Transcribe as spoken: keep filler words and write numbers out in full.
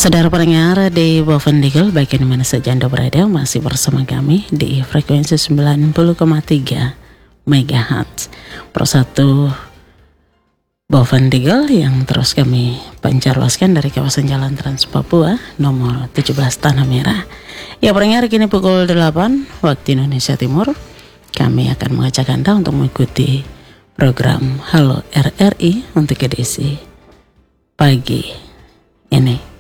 Saudara pendengar di Bovendigel, baik di mana saja Anda berada, masih bersama kami di frekuensi sembilan puluh koma tiga megahertz Persatu Bovendigel yang terus kami pancarluaskan dari kawasan Jalan Trans Papua nomor tujuh belas Tanah Merah. Ya pendengar, kini pukul delapan waktu Indonesia Timur. Kami akan mengajak Anda untuk mengikuti program Halo R R I untuk edisi pagi ini.